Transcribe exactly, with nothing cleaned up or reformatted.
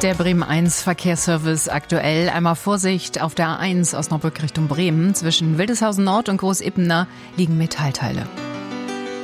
Der Bremen eins Verkehrsservice aktuell. Einmal Vorsicht auf der A eins Osnabrück Richtung Bremen. Zwischen Wildeshausen Nord und Großippener liegen Metallteile.